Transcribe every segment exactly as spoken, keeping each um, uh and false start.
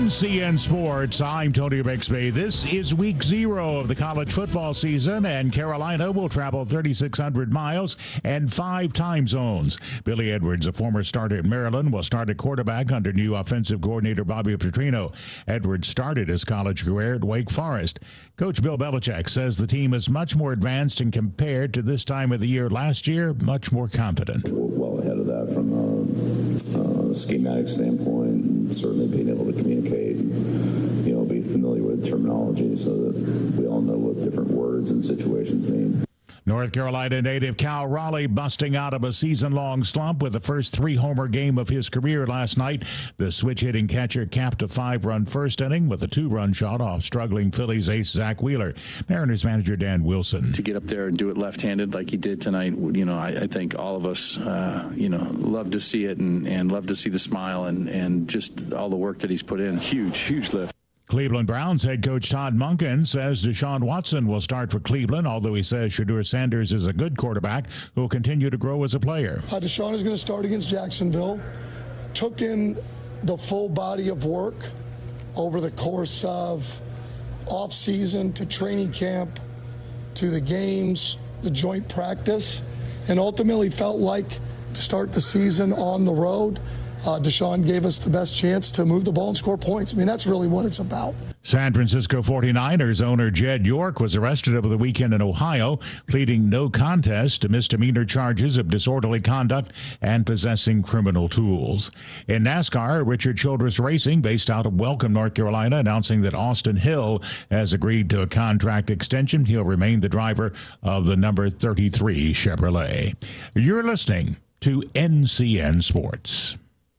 N C N Sports, I'm Tony Bixby. This is week zero of the college football season, and Carolina will travel thirty-six hundred miles and five time zones. Billy Edwards, a former starter at Maryland, will start at quarterback under new offensive coordinator Bobby Petrino. Edwards started his college career at Wake Forest. Coach Bill Belichick says the team is much more advanced and compared to this time of the year last year, much more confident. We're well ahead of that from a, a schematic standpoint, and certainly being able to communicate and, you know, be familiar with terminology so that we all know what different words and situations mean. North Carolina native Cal Raleigh busting out of a season-long slump with the first three-homer game of his career last night. The switch-hitting catcher capped a five-run first inning with a two-run shot off struggling Phillies ace Zach Wheeler. Mariners manager Dan Wilson. To get up there and do it left-handed like he did tonight, you know, I, I think all of us, uh, you know, love to see it and, and love to see the smile and, and just all the work that he's put in. Huge, huge lift. Cleveland Browns head coach Todd Monken says Deshaun Watson will start for Cleveland, although he says Shedeur Sanders is a good quarterback who will continue to grow as a player. Uh, Deshaun is going to start against Jacksonville. Took in the full body of work over the course of off-season to training camp to the games, the joint practice, and ultimately felt like to start the season on the road, Uh, Deshaun gave us the best chance to move the ball and score points. I mean, that's really what it's about. San Francisco forty-niners owner Jed York was arrested over the weekend in Ohio, pleading no contest to misdemeanor charges of disorderly conduct and possessing criminal tools. In NASCAR, Richard Childress Racing, based out of Welcome, North Carolina, announcing that Austin Hill has agreed to a contract extension. He'll remain the driver of the number thirty-three Chevrolet. You're listening to N C N Sports.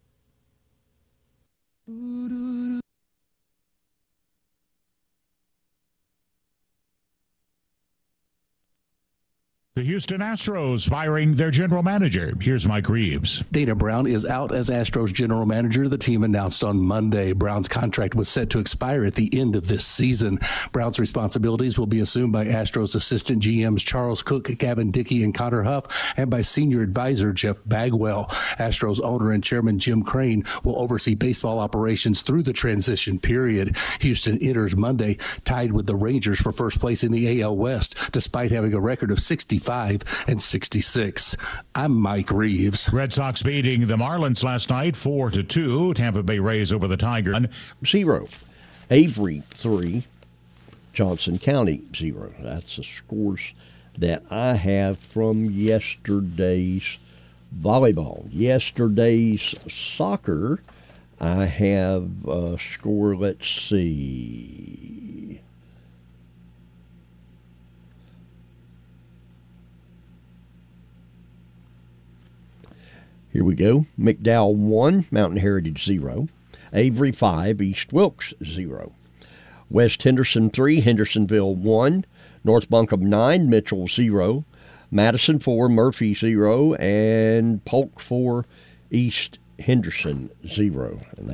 The Houston Astros firing their general manager. Here's Mike Reeves. Dana Brown is out as Astros general manager. The team announced on Monday Brown's contract was set to expire at the end of this season. Brown's responsibilities will be assumed by Astros assistant G Ms Charles Cook, Gavin Dickey, and Connor Huff, and by senior advisor Jeff Bagwell. Astros owner and chairman Jim Crane will oversee baseball operations through the transition period. Houston enters Monday tied with the Rangers for first place in the A L West, despite having a record of sixty-five and sixty-six. I'm Mike Reeves. Red Sox beating the Marlins last night four to two. Tampa Bay Rays over the Tigers. Zero. Avery three. Johnson County zero. That's the scores that I have from yesterday's volleyball. Yesterday's soccer, I have a score, let's see. Here we go. McDowell one, Mountain Heritage zero. Avery five, East Wilkes zero. West Henderson three, Hendersonville one. North Buncombe nine, Mitchell zero. Madison four, Murphy zero. And Polk four, East Henderson zero. And